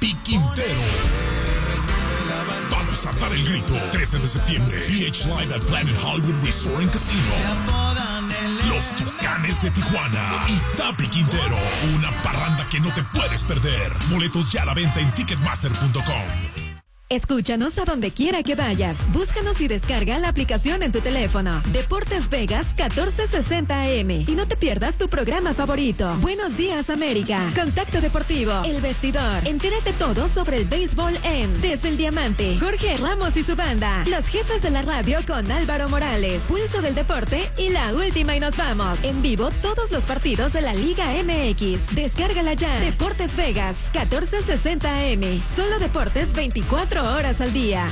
Tapi Quintero. Vamos a dar el grito. 13 de septiembre, PH Live at Planet Hollywood Resort and Casino. Los Tucanes de Tijuana y Tapi Quintero. Una parranda que no te puedes perder. Boletos ya a la venta en Ticketmaster.com. Escúchanos a donde quiera que vayas. Búscanos y descarga la aplicación en tu teléfono. Deportes Vegas 1460 AM. Y no te pierdas tu programa favorito. Buenos días, América. Contacto Deportivo. El Vestidor. Entérate todo sobre el béisbol en Desde el Diamante. Jorge Ramos y su banda. Los jefes de la radio con Álvaro Morales. Pulso del Deporte y la última y nos vamos. En vivo todos los partidos de la Liga MX. Descárgala ya. Deportes Vegas 1460 AM. Solo deportes 24 horas al día.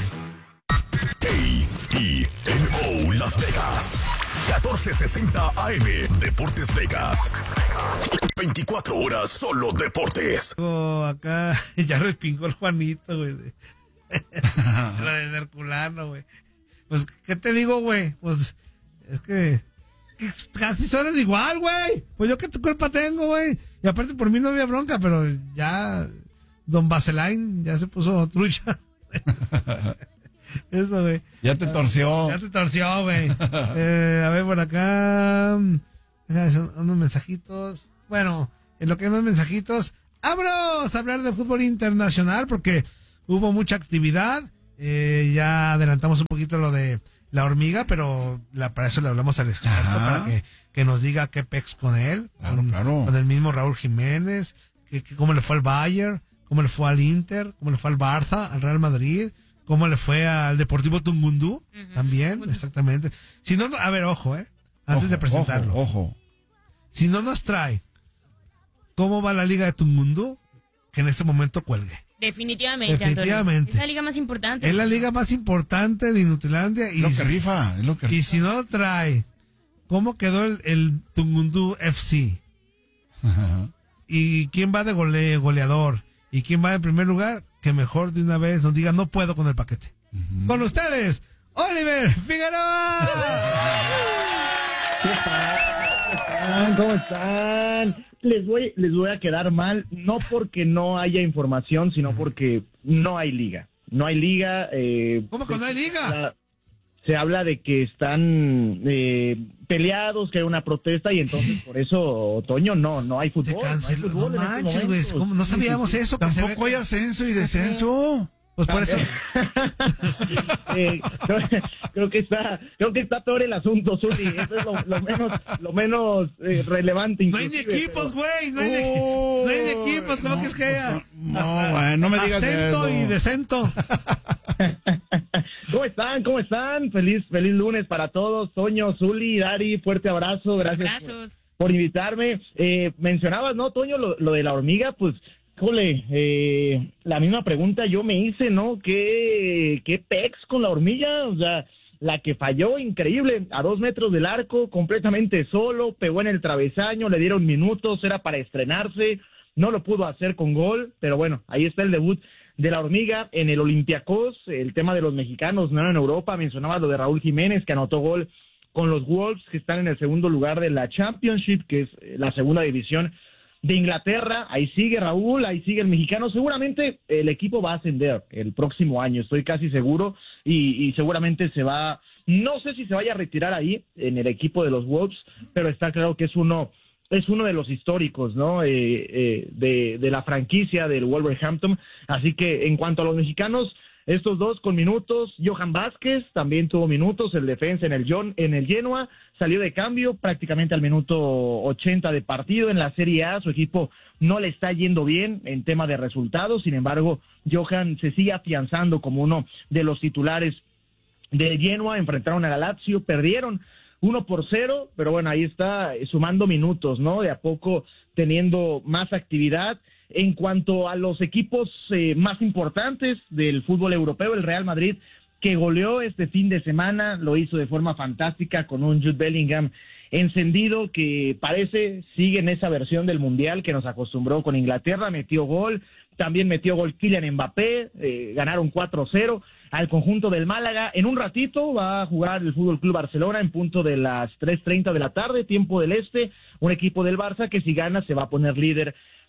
KENO Las Vegas 1460 AM. Deportes Vegas. 24 horas solo deportes. Acá ya respingó el Juanito, güey. Lo de Herculano, güey. Pues, ¿qué te digo, güey? Pues, es que casi suenan igual, güey. Pues yo qué culpa tengo, güey. Y aparte por mí no había bronca, pero ya Don Vaselain ya se puso trucha. Eso, güey. Ya te torció. Ya te torció, güey. A ver, por acá. Unos mensajitos. Bueno, en lo que hay unos mensajitos, vámonos a hablar de fútbol internacional porque hubo mucha actividad. Ya adelantamos un poquito lo de la hormiga, pero para eso le hablamos al experto, para que nos diga qué pex con él. Claro. Con el mismo Raúl Jiménez, cómo le fue al Bayern, cómo le fue al Inter, cómo le fue al Barça, al Real Madrid, cómo le fue al Deportivo Tungundú, también, exactamente. Si no, a ver, ojo, antes de presentarlo. Ojo. Si no nos trae cómo va la Liga de Tungundú, que en este momento cuelgue. Definitivamente, Antonio. Es la liga más importante. Es la liga más importante de Inutilandia. Y lo que rifa, es lo que rifa. Y si no trae cómo quedó el Tungundú FC, y quién va de goleador, y quién va en primer lugar, que mejor de una vez nos diga no puedo con el paquete. Con ustedes, Oliver Figueroa. ¿Qué tal? ¿Cómo están? Les voy a quedar mal, no porque no haya información, sino porque no hay liga. No hay liga. ¿Cómo que no hay liga? Se habla de que están peleados, que hay una protesta y entonces por eso, Toño, no hay fútbol. Se canceló. No manches, güey, ¿cómo no sabíamos eso? Tampoco hay ascenso y descenso. Pues por eso. Creo que está peor el asunto, Zuli. Eso es lo menos relevante. No hay ni equipos, güey. No hay ni equipos. ¿Cómo que es que haya? No, no me digas acento y descento. ¿Cómo están? Feliz lunes para todos. Toño, Zuli, Dari, fuerte abrazo. Gracias por invitarme. Mencionabas, ¿no, Toño, lo de la hormiga? Pues, híjole, la misma pregunta yo me hice, ¿no? ¿Qué pex con la hormiga? O sea, la que falló, increíble, a 2 metros del arco, completamente solo, pegó en el travesaño, le dieron minutos, era para estrenarse, no lo pudo hacer con gol, pero bueno, ahí está el debut de la hormiga en el Olympiacos. El tema de los mexicanos, no en Europa, mencionaba lo de Raúl Jiménez, que anotó gol con los Wolves, que están en el segundo lugar de la Championship, que es la segunda división de Inglaterra. Ahí sigue Raúl, ahí sigue el mexicano. Seguramente el equipo va a ascender el próximo año, estoy casi seguro, y seguramente se va, no sé si se vaya a retirar ahí en el equipo de los Wolves, pero está claro que es uno de los históricos, ¿no? De la franquicia del Wolverhampton. Así que en cuanto a los mexicanos, estos dos con minutos. Johan Vázquez también tuvo minutos, el defensa en el Genoa, salió de cambio prácticamente al minuto 80 de partido. En la Serie A su equipo no le está yendo bien en tema de resultados, sin embargo Johan se sigue afianzando como uno de los titulares del Genoa. Enfrentaron a la Lazio, perdieron 1-0, pero bueno, ahí está sumando minutos, ¿no? De a poco teniendo más actividad. En cuanto a los equipos más importantes del fútbol europeo, el Real Madrid, que goleó este fin de semana, lo hizo de forma fantástica con un Jude Bellingham encendido que parece sigue en esa versión del Mundial que nos acostumbró con Inglaterra. Metió gol, también metió gol Kylian Mbappé, ganaron 4-0 al conjunto del Málaga. En un ratito va a jugar el Fútbol Club Barcelona en punto de las 3:30 de la tarde, tiempo del este, un equipo del Barça que si gana se va a poner líder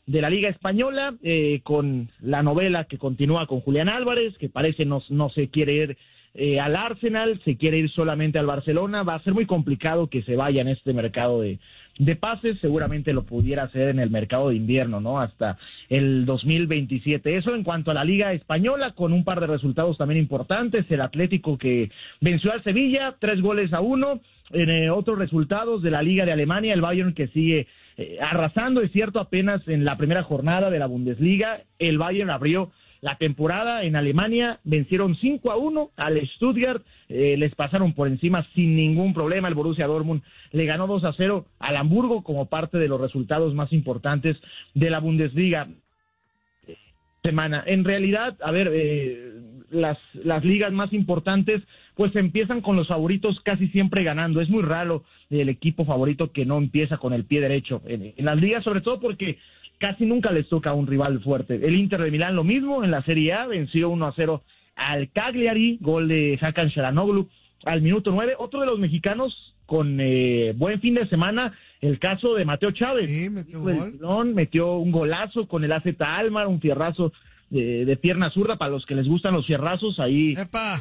de la Liga Española, con la novela que continúa con Julián Álvarez, que parece no se quiere ir al Arsenal, se quiere ir solamente al Barcelona. Va a ser muy complicado que se vaya en este mercado de pases, seguramente lo pudiera hacer en el mercado de invierno, ¿no? Hasta el 2027. Eso en cuanto a la Liga Española, con un par de resultados también importantes. El Atlético que venció al Sevilla, 3-1. En otros resultados de la Liga de Alemania, el Bayern que sigue arrasando, es cierto, apenas en la primera jornada de la Bundesliga, el Bayern abrió la temporada en Alemania, vencieron 5-1 al Stuttgart, les pasaron por encima sin ningún problema. El Borussia Dortmund le ganó 2-0 al Hamburgo como parte de los resultados más importantes de la Bundesliga. Semana. En realidad, a ver, las ligas más importantes pues empiezan con los favoritos casi siempre ganando. Es muy raro el equipo favorito que no empieza con el pie derecho en las ligas, sobre todo porque casi nunca les toca a un rival fuerte. El Inter de Milán lo mismo, en la Serie A venció 1-0 al Cagliari, gol de Hakan Çalhanoğlu al minuto 9. Otro de los mexicanos con buen fin de semana, el caso de Mateo Chávez. Sí, metió un golazo con el AZ Alkmaar, un fierrazo de pierna zurda, para los que les gustan los fierrazos, ahí. ¡Epa!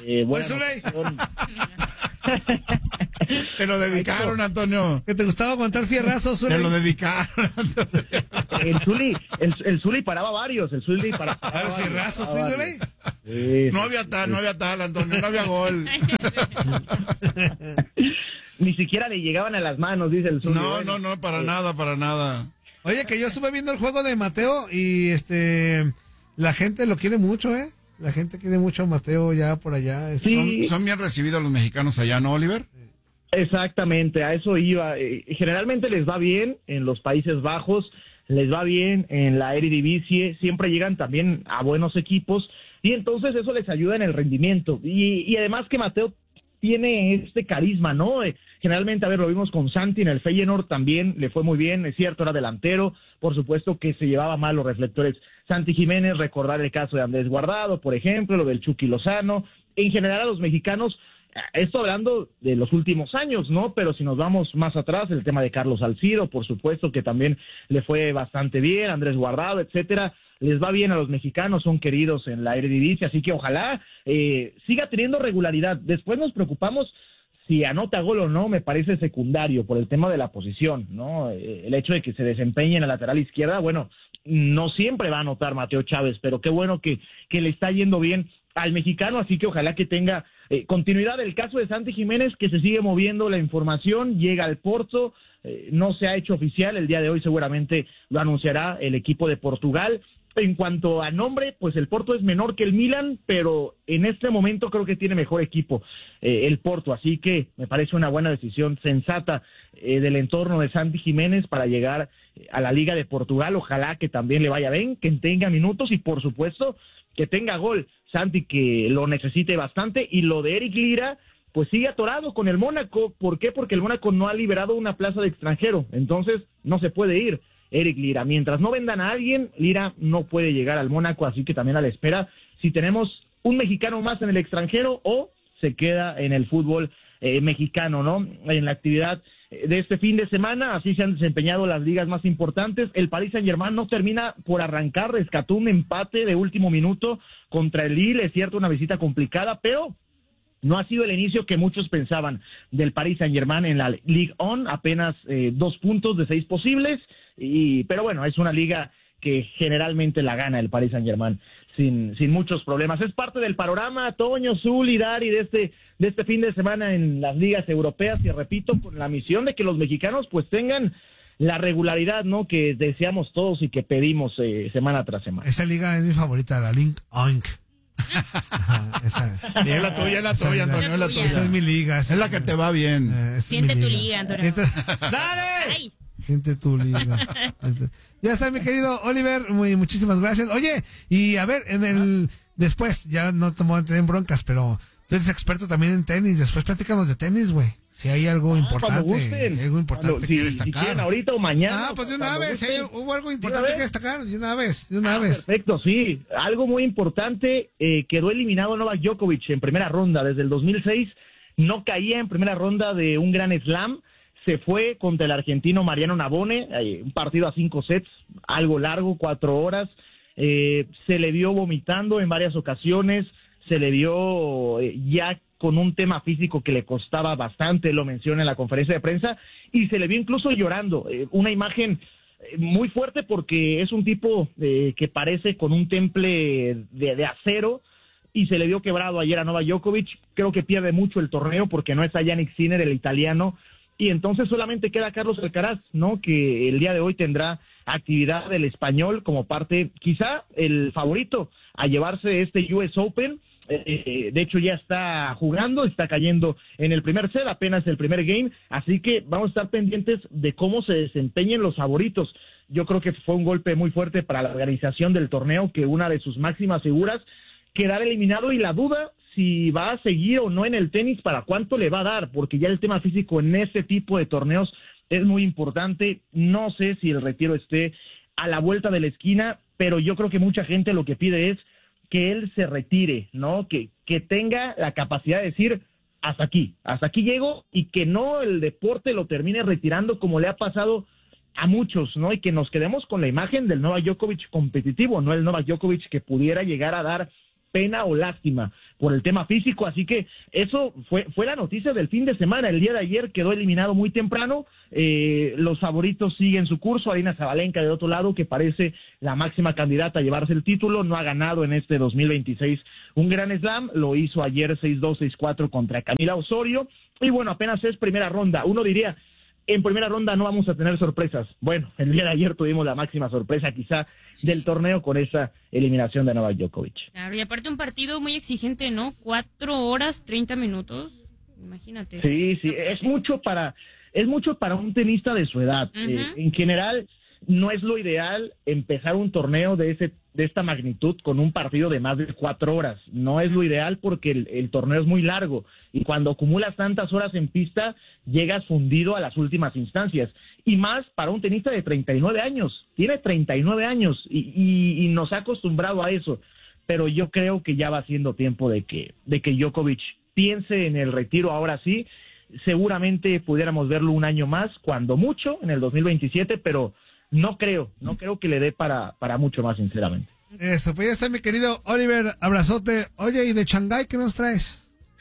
Te lo dedicaron, Antonio. ¿Que te gustaba aguantar fierrazos, Zuli? Te lo dedicaron, Antonio. El Zuli paraba varios. El Zuli paraba fierrazos, Zuli. No había tal, Antonio, no había gol. Ni siquiera le llegaban a las manos, dice el Zuli. No, para nada. Oye, que yo estuve viendo el juego de Mateo y la gente lo quiere mucho, ¿eh? La gente quiere mucho a Mateo ya por allá. Sí. ¿Son bien recibidos los mexicanos allá, no, Oliver? Exactamente, a eso iba. Generalmente les va bien en los Países Bajos, les va bien en la Eredivisie, siempre llegan también a buenos equipos y entonces eso les ayuda en el rendimiento. Y además que Mateo tiene este carisma, ¿no? Generalmente, a ver, lo vimos con Santi en el Feyenoord, también le fue muy bien, es cierto, era delantero, por supuesto que se llevaba mal los reflectores Santi Jiménez, recordar el caso de Andrés Guardado, por ejemplo, lo del Chucky Lozano. En general a los mexicanos, esto hablando de los últimos años, ¿no? Pero si nos vamos más atrás, el tema de Carlos Salcido, por supuesto que también le fue bastante bien, Andrés Guardado, etcétera. Les va bien a los mexicanos, son queridos en la Eredivisie, así que ojalá siga teniendo regularidad. Después nos preocupamos si anota gol o no, me parece secundario por el tema de la posición, ¿no? El hecho de que se desempeñe en la lateral izquierda, bueno, no siempre va a anotar Mateo Chávez, pero qué bueno que le está yendo bien al mexicano, así que ojalá que tenga continuidad. El caso de Santi Jiménez, que se sigue moviendo la información, llega al Porto, no se ha hecho oficial, el día de hoy seguramente lo anunciará el equipo de Portugal. En cuanto a nombre, pues el Porto es menor que el Milan, pero en este momento creo que tiene mejor equipo el Porto, así que me parece una buena decisión sensata del entorno de Santi Jiménez para llegar a la Liga de Portugal. Ojalá que también le vaya bien, que tenga minutos y por supuesto que tenga gol. Santi, que lo necesite bastante, y lo de Eric Lira, pues sigue atorado con el Mónaco. ¿Por qué? Porque el Mónaco no ha liberado una plaza de extranjero, entonces no se puede ir Eric Lira. Mientras no vendan a alguien, Lira no puede llegar al Mónaco, así que también a la espera si tenemos un mexicano más en el extranjero o se queda en el fútbol mexicano, ¿no? En la actividad de este fin de semana, así se han desempeñado las ligas más importantes. El Paris Saint-Germain no termina por arrancar, rescató un empate de último minuto contra el Lille, es cierto, una visita complicada, pero no ha sido el inicio que muchos pensaban del Paris Saint-Germain en la Ligue 1, apenas 2 puntos de 6 posibles, pero bueno, es una liga que generalmente la gana el Paris Saint-Germain sin muchos problemas. Es parte del panorama, Toño, Zul y Dari, de este fin de semana en las ligas europeas, y repito, con la misión de que los mexicanos pues tengan la regularidad, ¿no?, que deseamos todos y que pedimos semana tras semana. Esa liga es mi favorita, la Ligue 1. Y es la tuya, Antonio, es la tuya. Esa es mi liga. Es la que te va bien. Siente tu liga, Antonio. ¡Dale! Ay. Siente tu liga. Ya está, mi querido Oliver, muchísimas gracias. Oye, y a ver, después, ya no te voy a tener broncas, pero tú eres experto también en tenis, después platícanos de tenis, güey. Si hay algo importante, que destacar. Si quieren ahorita o mañana. Ah, pues de una vez, hubo algo importante que destacar, de una vez. Perfecto, sí. Algo muy importante, quedó eliminado Novak Djokovic en primera ronda. Desde el 2006 no caía en primera ronda de un Grand Slam. se fue contra el argentino Mariano Navone, un partido a 5 sets, algo largo, 4 horas. Se le vio vomitando en varias ocasiones, se le vio ya con un tema físico que le costaba bastante, lo menciona en la conferencia de prensa, y se le vio incluso llorando, una imagen muy fuerte porque es un tipo que parece con un temple de acero, y se le vio quebrado ayer a Novak Djokovic. Creo que pierde mucho el torneo porque no está Jannik Sinner, el italiano, y entonces solamente queda Carlos Alcaraz, ¿no? Que el día de hoy tendrá actividad del español como parte, quizá el favorito a llevarse este US Open. De hecho ya está jugando, está cayendo en el primer set, apenas el primer game, así que vamos a estar pendientes de cómo se desempeñen los favoritos. Yo creo que fue un golpe muy fuerte para la organización del torneo, que una de sus máximas figuras quedara eliminado, y la duda si va a seguir o no en el tenis, para cuánto le va a dar, porque ya el tema físico en este tipo de torneos es muy importante. No sé si el retiro esté a la vuelta de la esquina, pero yo creo que mucha gente lo que pide es que él se retire, ¿no? Que tenga la capacidad de decir, hasta aquí llego, y que no el deporte lo termine retirando como le ha pasado a muchos, ¿no? Y que nos quedemos con la imagen del Novak Djokovic competitivo, no el Novak Djokovic que pudiera llegar a dar pena o lástima por el tema físico. Así que eso fue la noticia del fin de semana. El día de ayer quedó eliminado muy temprano. Los favoritos siguen su curso. Aryna Sabalenka, de otro lado, que parece la máxima candidata a llevarse el título, no ha ganado en este 2026 un Grand Slam. Lo hizo ayer 6-2, 6-4 contra Camila Osorio. Y bueno, apenas es primera ronda. Uno diría, en primera ronda no vamos a tener sorpresas. Bueno, el día de ayer tuvimos la máxima sorpresa quizá del torneo con esa eliminación de Novak Djokovic. Claro, y aparte un partido muy exigente, ¿no? 4 horas, 30 minutos, imagínate. Sí, es mucho para un tenista de su edad. En general, no es lo ideal empezar un torneo de esta magnitud con un partido de más de 4 horas. No es lo ideal porque el torneo es muy largo, y cuando acumulas tantas horas en pista, llegas fundido a las últimas instancias. Y más para un tenista de 39 años. Tiene 39 años y nos ha acostumbrado a eso. Pero yo creo que ya va siendo tiempo de que Djokovic piense en el retiro ahora sí. Seguramente pudiéramos verlo un año más, cuando mucho, en el 2027, pero no creo que le dé para mucho más, sinceramente. Esto, pues ya está mi querido Oliver, abrazote. Oye, ¿y de Shanghái qué nos traes?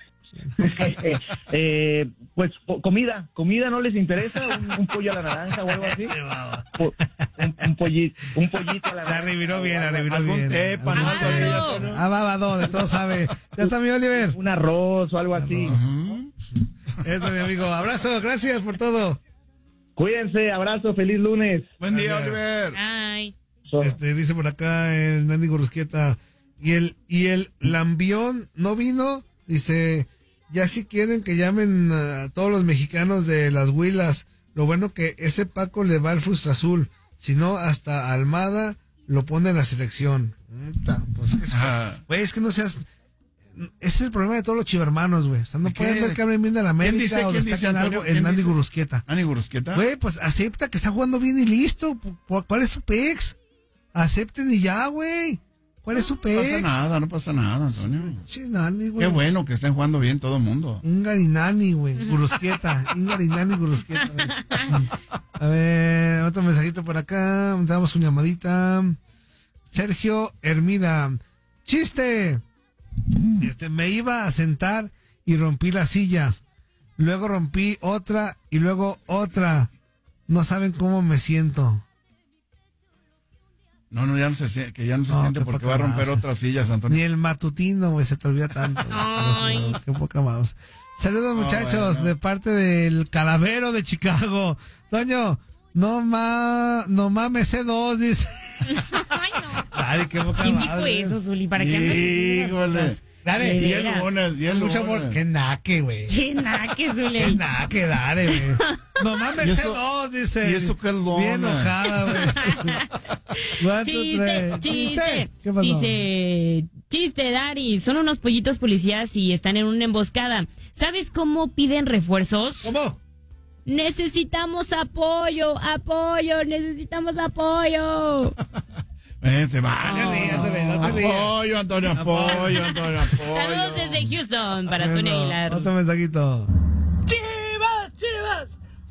Pues comida no les interesa, un pollo a la naranja o algo así. un pollito a la naranja. Reviró bien. Algún tepa, ¿no? Babado, de todo sabe. Ya está mi Oliver. Un arroz o algo así. Eso, mi amigo. Abrazo, gracias por todo. Cuídense, abrazo, feliz lunes. Buen día, Oliver. Ay. Dice por acá el Nandi Gurusquieta, y el Lambión no vino. Dice, ya si quieren que llamen a todos los mexicanos de las Huilas. Lo bueno que ese Paco le va al Frustra Azul. Si no, hasta Almada lo pone en la selección. Pues es que no seas... Ese es el problema de todos los chivermanos, güey. O sea, no pueden ver que hablen bien de la América o destacan algo. El Nandi Gurusquieta. ¿Nandi Gurusquieta? Güey, pues acepta que está jugando bien y listo. ¿Cuál es su pex? Acepten y ya, güey. ¿Cuál es su pex? No pasa nada, Antonio. Sí, Nani, güey. Qué bueno que estén jugando bien todo el mundo. Ingarinani, güey. Gurusquieta. Ingarinani, Gurusquieta, güey. A ver, otro mensajito por acá. Damos una llamadita. Sergio Hermida. ¡Chiste! Me iba a sentar y rompí la silla. Luego rompí otra y luego otra. No saben cómo me siento. No, ya no se siente porque va a romper otras sillas, Antonio. Ni el matutino, güey, se te olvida tanto. Ay. Qué poca mouse. Saludos, muchachos, de parte del Calavero de Chicago. Toño, no mames, C2, dice. Ay, no. Ay, qué poca ¿Quién madre. dijo eso, Zuli? ¿Para qué andas diciendo esas cosas? Dale, De y el veras. lunes, y el Mucho lunes. amor. Qué naque, güey. Qué naque, Zuli. Qué naque, dale, güey. No mames, ¿Y eso- C2, dice. y eso qué lona? Bien enojada, güey. Chiste. ¿Qué pasó? Dice, chiste, Dari. Son unos pollitos policías y están en una emboscada. ¿Sabes cómo piden refuerzos? ¿Cómo? Necesitamos apoyo, necesitamos apoyo. Se va. No te rías. Apoyo, Antonio, apoyo. Saludos desde Houston para Tony Aguilar. Otro mensajito. Chivas,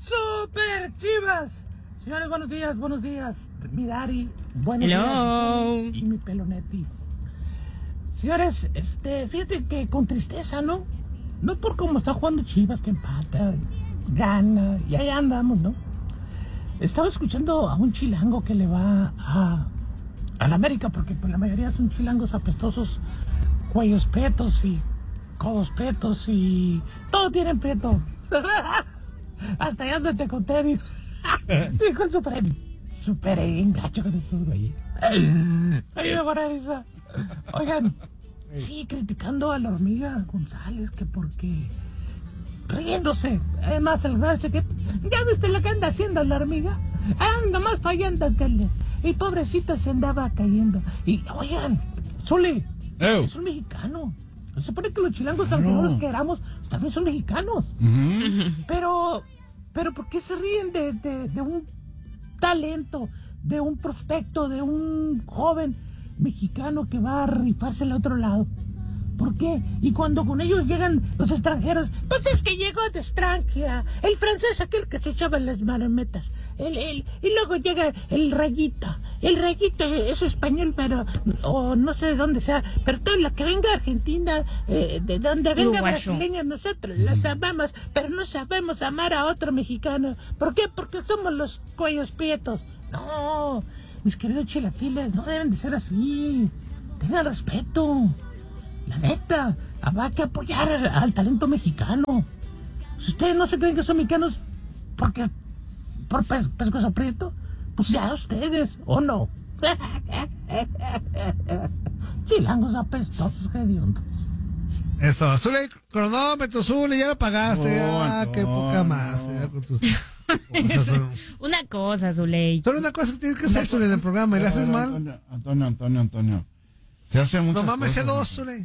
Super Chivas. Señores, buenos días. Mi Dari, buenos Hello. días. Y mi Pelonetti. Señores, fíjate que con tristeza, ¿no? No por cómo está jugando Chivas, que empata, gana, y ahí andamos, ¿no? Estaba escuchando a un chilango que le va a la América, porque pues, la mayoría son chilangos apestosos, cuellos pretos y codos pretos y todo tienen preto. Hasta allá donde te conté, dijo el super engacho con esos güeyes. Ay, me para esa. Oigan, sí, criticando a la hormiga González, que porque riéndose. Además, el gran dice que ¿ya viste lo que anda haciendo la hormiga? Nomás fallando aquellos. Y pobrecita se andaba cayendo. Y oigan, Zuli, es un mexicano. Se supone que los chilangos, aunque no los queramos, también son mexicanos. Pero ¿por qué se ríen de un talento, de un prospecto, de un joven mexicano que va a rifarse al otro lado? ¿Por qué? Y cuando con ellos llegan los extranjeros, pues es que llegó de extranjera, el francés aquel que se echaba las marometas, y luego llega el Rayito es español, pero, o no sé de dónde sea, pero todo lo que venga Argentina, de donde venga brasileña, nosotros las amamos, pero no sabemos amar a otro mexicano. ¿Por qué? Porque somos los cuellos prietos. No, mis queridos chilaquiles, no deben de ser así. Tengan respeto. La neta, habrá que apoyar al talento mexicano. Si ustedes no se creen que son mexicanos porque por pescuezo prieto, pues ya ustedes, ¿o no? Chilangos apestosos, hediondos. Eso, Zule, cronómetro, Zule, ya lo pagaste, qué poca más. Con tus Una cosa, Zuley. Solo una cosa que tienes que hacer, Zule, en el programa, y le haces mal. Antonio. Se hace muchas no mames, cosas. C2, Zule.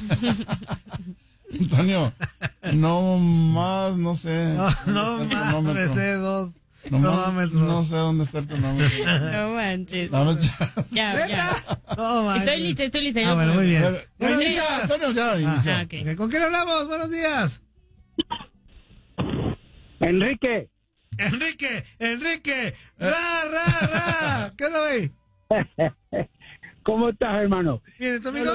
Antonio, no más, no sé. No mames, C2. No sé dónde está el cronómetro. No manches. Ya. No manches. Estoy lista. Bueno, muy bien. Buenos días, Antonio, ya inició. Okay. ¿Con quién hablamos? Buenos días. Enrique. Ra. ¿Qué onda, güey? ¿Cómo estás, hermano? Bien, ¿tu amigo? Lo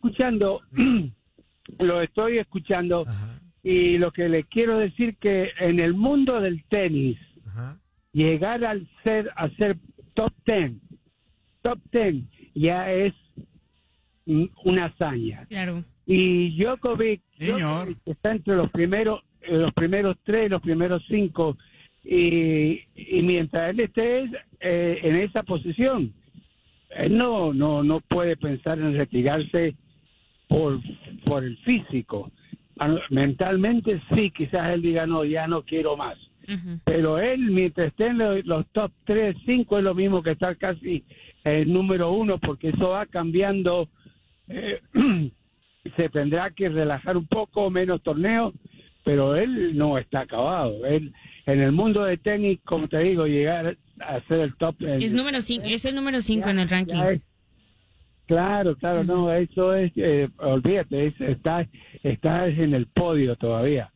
estoy escuchando. Ajá. Y lo que le quiero decir que en el mundo del tenis, llegar a ser top 10 ya es una hazaña. Claro. Y Djokovic está entre los primeros 3, los primeros 5, y mientras él esté en esa posición, él no puede pensar en retirarse por el físico. Mentalmente sí, quizás él diga, no, ya no quiero más. Pero él, mientras esté en los top 3, 5, es lo mismo que estar casi el número 1, porque eso va cambiando. Se tendrá que relajar un poco, menos torneos, pero él no está acabado. Él, en el mundo de tenis, como te digo, llegar a ser el top. Es el número 5 en el ranking. Claro, no, eso es, olvídate, está en el podio todavía.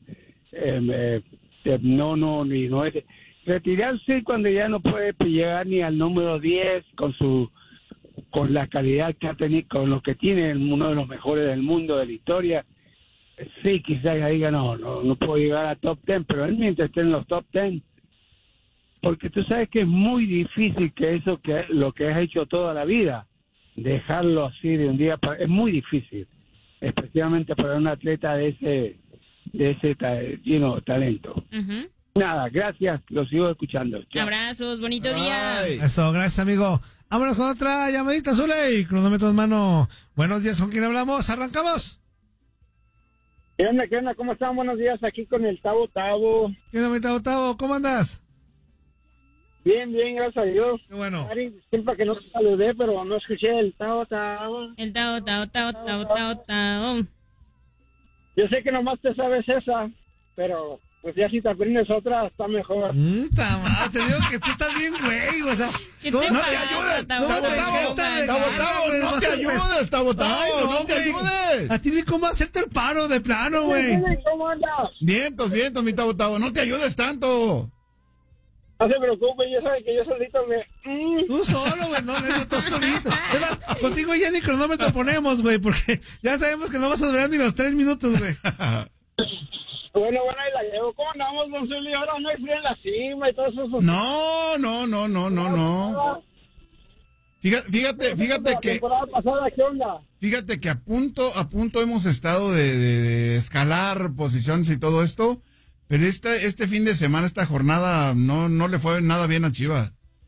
No es retirarse cuando ya no puede llegar ni al número 10 con la calidad que ha tenido, con lo que tiene uno de los mejores del mundo de la historia. Sí, quizás ya diga, no puedo llegar a top 10, pero él mientras esté en los top 10, porque tú sabes que es muy difícil que lo que has hecho toda la vida, dejarlo así de un día para, es muy difícil, especialmente para un atleta de ese talento. Nada, gracias, lo sigo escuchando. Chao. Abrazos, bonito día. Eso, gracias, amigo. Vámonos con otra llamadita, Zule, cronómetro en mano. Buenos días, ¿con quién hablamos? ¿Arrancamos? ¿Qué onda? ¿Cómo están? Buenos días, aquí con el Tavo. ¿Qué onda, mi Tavo? ¿Cómo andas? Bien, gracias a Dios. Qué bueno. Ari, disculpa que no te saludé, pero no escuché el Tavo. El Tao. Yo sé que nomás te sabes esa, pero pues ya si te aprendes otra, está mejor. Te digo que tú estás bien, güey, o sea... No te ayudes, Tavo, no te ayudes. A ti ni cómo hacerte el paro de plano, güey. ¿Cómo andas? Vientos, mi Tavo, no te ayudes tanto. No se preocupe, ya sabe que yo solito me... Tú solo, güey, no, tú solito. Además, contigo ya ni cronómetro ponemos, güey, porque ya sabemos que no vas a durar ni los 3 minutos, güey. Bueno, ahí la llevo. ¿Cómo andamos, don Zuli? Ahora no hay frío en la cima y todo eso. No. Fíjate que... temporada pasada, ¿qué onda? Fíjate que a punto hemos estado de escalar posiciones y todo esto, pero este fin de semana, esta jornada, no le fue nada bien a Chivas.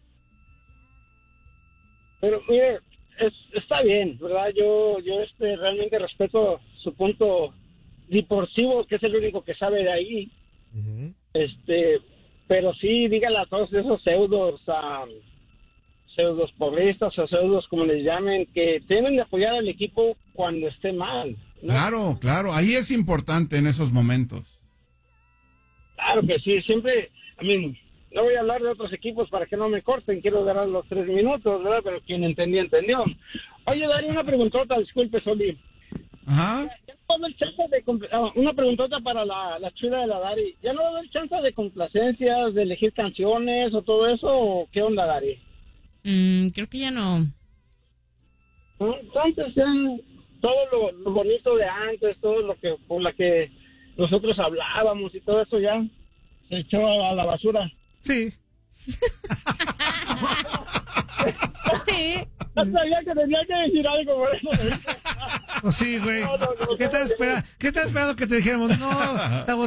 Pero, mire, está bien, ¿verdad? Yo realmente respeto su punto deportivo, que es el único que sabe de ahí. Uh-huh. Pero sí, dígale a todos esos pseudos porristas o pseudos, como les llamen, que tienen de apoyar al equipo cuando esté mal, ¿no? Claro, ahí es importante en esos momentos. Claro que sí, siempre, no voy a hablar de otros equipos para que no me corten, quiero ganar los 3 minutos, ¿verdad? Pero quien entendió. Oye, Dari, una preguntota, disculpe, Soli. Ajá. ¿Ya no va a haber chance una preguntota para la chula de la Dari? ¿Ya no va a haber chance de complacencias, de elegir canciones o todo eso? ¿O qué onda, Dari? Creo que ya no. Entonces, ya todo lo bonito de antes, todo lo que por la que nosotros hablábamos y todo eso ya se echó a la basura. Sí. Sí. No sabía que tenía que decir algo, por eso. Pues sí, güey. ¿Qué estás esperando que te dijéramos? No,